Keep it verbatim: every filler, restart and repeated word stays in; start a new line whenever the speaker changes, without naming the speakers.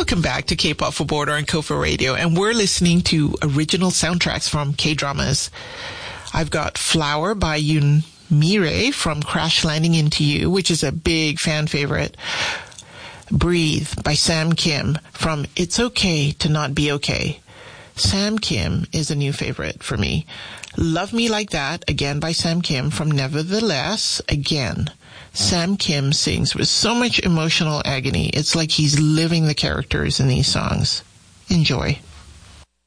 Welcome back to K-Pop for Border on Kofa Radio, and we're listening to original soundtracks from K-dramas. I've got Flower by Yoon Mire from Crash Landing Into You, which is a big fan favorite. Breathe by Sam Kim from It's Okay to Not Be Okay. Sam Kim is a new favorite for me. Love Me Like That, again by Sam Kim from Nevertheless, again. Sam Kim sings with so much emotional agony. It's like he's living the characters in these songs. Enjoy.